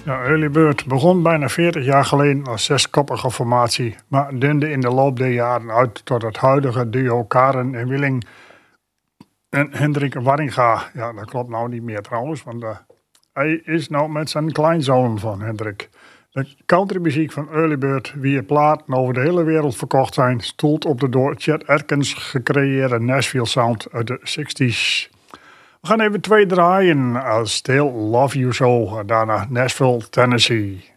Ja, Early Bird begon bijna 40 jaar geleden als zeskoppige formatie, maar dende in de loop der jaren uit tot het huidige duo Karen en Willing en Hendrik Warringa. Ja, dat klopt nou niet meer trouwens, want hij is nou met zijn kleinzoon van Hendrik. De countrymuziek van Early Bird, wie platen over de hele wereld verkocht zijn, stoelt op de door Chet Atkins gecreëerde Nashville sound uit de 60s. We gaan even 2 draaien. Still Love You So. Daarna Nashville, Tennessee.